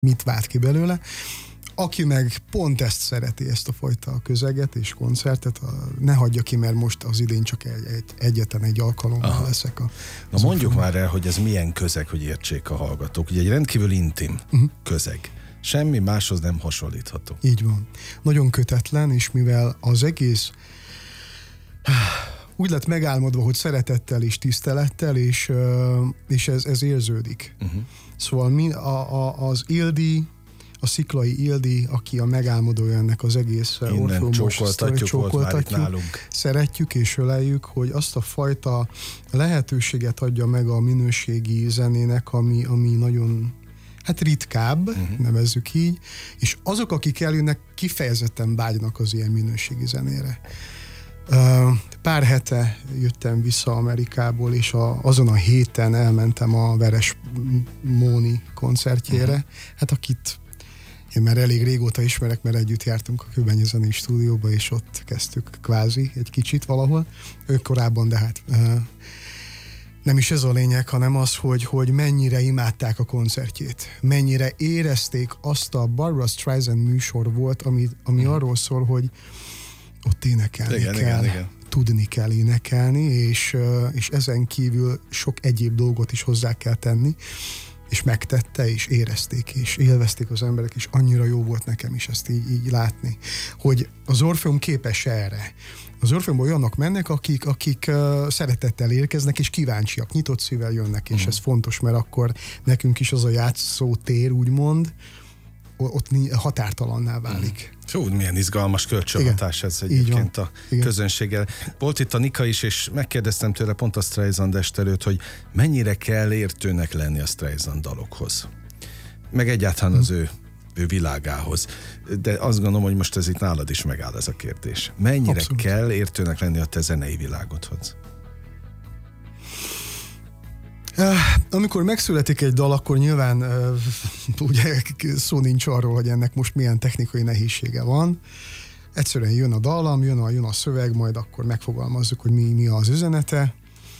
mit vált ki belőle. Aki meg pont ezt szereti, ezt a fajta közeget és koncertet, ne hagyja ki, mert most az idén csak egyetlen egy alkalommal leszek. Na mondjuk már el, hogy ez milyen közeg, hogy értsék a hallgatók. Ugye egy rendkívül intim közeg. Semmi máshoz nem hasonlítható. Így van. Nagyon kötetlen, és mivel az egész úgy lett megálmodva, hogy szeretettel és tisztelettel, és ez érződik. Szóval az Ildi, a Sziklai Ildi, aki a megálmodója ennek az egész Orfeumos csókoltatjuk, szeretjük és öleljük, hogy azt a fajta lehetőséget adja meg a minőségi zenének, ami nagyon ritkább, nevezzük így, és azok, akik eljönnek, kifejezetten vágynak az ilyen minőségi zenére. Pár hete jöttem vissza Amerikából, és azon a héten elmentem a Veres Móni koncertjére, akit én már elég régóta ismerek, mert együtt jártunk a Kőbánya Zenei Stúdióba, és ott kezdtük kvázi egy kicsit valahol. Ők korábban, de nem is ez a lényeg, hanem az, hogy mennyire imádták a koncertjét. Mennyire érezték azt a Barbra Streisand műsor volt, ami arról szól, hogy ott énekelni kell. Igen. Tudni kell énekelni, és ezen kívül sok egyéb dolgot is hozzá kell tenni, és megtette, és érezték, és élvezték az emberek, és annyira jó volt nekem is ezt így látni, hogy az Orfeum képes erre. Az Orfeumban olyanok mennek, akik szeretettel érkeznek, és kíváncsiak, nyitott szívvel jönnek, és ez fontos, mert akkor nekünk is az a játszótér, úgymond, ott határtalanná válik. Milyen izgalmas kölcsönhatás ez egyébként a közönséggel. Volt itt a Nika is, és megkérdeztem tőle pont a Streisand est előtt, hogy mennyire kell értőnek lenni a Streisand dalokhoz. Meg egyáltalán az ő világához. De azt gondolom, hogy most ez itt nálad is megáll ez a kérdés. Mennyire Abszolút. kell értőnek lenni a te zenei világodhoz? Amikor megszületik egy dal, akkor nyilván ugye szó nincs arról, hogy ennek most milyen technikai nehézsége van. Egyszerűen jön a dallam, jön a szöveg, majd akkor megfogalmazzuk, hogy mi az üzenete.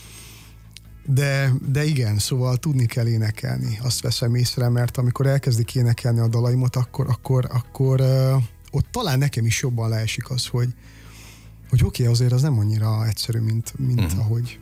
De igen, szóval tudni kell énekelni, azt veszem észre, mert amikor elkezdik énekelni a dalaimat, akkor ott talán nekem is jobban leesik az, hogy oké, azért az nem annyira egyszerű, mint ahogy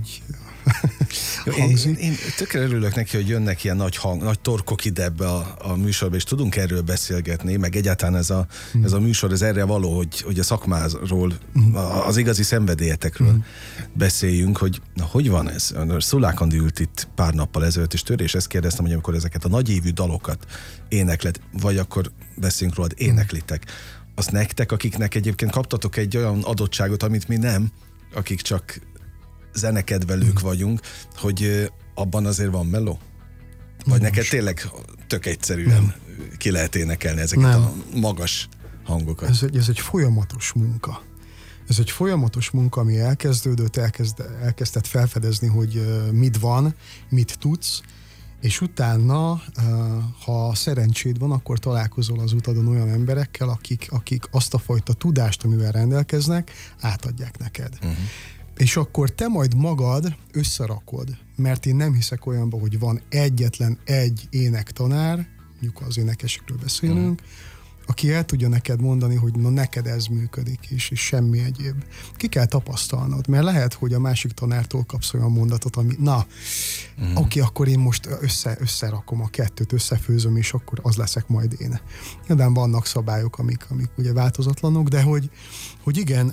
hangzik. Én tökre örülök neki, hogy jönnek ilyen nagy torkok ide ebbe a műsorba, és tudunk erről beszélgetni, meg egyáltalán ez a műsor, ez erre való, hogy a szakmáról, az igazi szenvedélyetekről beszéljünk, hogy van ez? Szulák Andi ült itt pár nappal ezelőtt, és tőle, és ezt kérdeztem, hogy amikor ezeket a nagyévű dalokat éneklet, vagy akkor beszéljünk rólad, éneklitek, azt nektek, akiknek egyébként kaptatok egy olyan adottságot, amit mi nem, akik csak zenekedvelők vagyunk, hogy abban azért van meló? Vagy neked tényleg tök egyszerűen ki lehet énekelni ezeket a magas hangokat? Ez egy folyamatos munka. Ez egy folyamatos munka, ami elkezdődött, elkezdett felfedezni, hogy mit van, mit tudsz, és utána, ha szerencséd van, akkor találkozol az utadon olyan emberekkel, akik azt a fajta tudást, amivel rendelkeznek, átadják neked. És akkor te majd magad összerakod, mert én nem hiszek olyanba, hogy van egyetlen egy énektanár, mondjuk az énekesekről beszélünk, aki el tudja neked mondani, hogy na neked ez működik, és semmi egyéb. Ki kell tapasztalnod, mert lehet, hogy a másik tanártól kapsz olyan mondatot, ami oké, akkor én most összerakom a kettőt, összefőzöm, és akkor az leszek majd én. Nyilván vannak szabályok, amik ugye változatlanok, de hogy igen,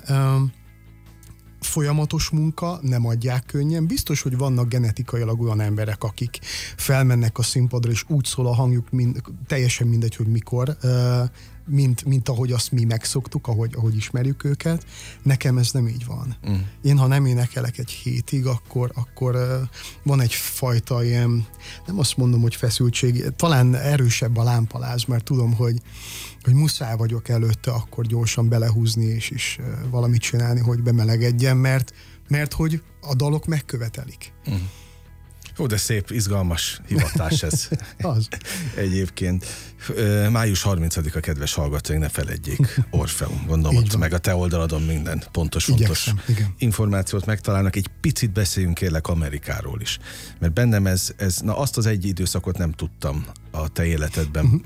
folyamatos munka, nem adják könnyen. Biztos, hogy vannak genetikailag olyan emberek, akik felmennek a színpadra, és úgy szól a hangjuk, teljesen mindegy, hogy mikor, mint ahogy azt mi megszoktuk, ahogy ismerjük őket. Nekem ez nem így van. Én, ha nem énekelek egy hétig, akkor van egyfajta ilyen, nem azt mondom, hogy feszültség, talán erősebb a lámpaláz, mert tudom, hogy muszáj vagyok előtte akkor gyorsan belehúzni és valamit csinálni, hogy bemelegedjen, mert hogy a dalok megkövetelik. Jó, de szép, izgalmas hivatás ez. Az. Egyébként. Május 30-a, kedves hallgatóink, ne feledjék, Orfeum. Gondolom, ott meg a te oldaladon minden fontos információt megtalálnak. Egy picit beszéljünk kérlek Amerikáról is. Mert bennem ez azt az egy időszakot nem tudtam a te életedben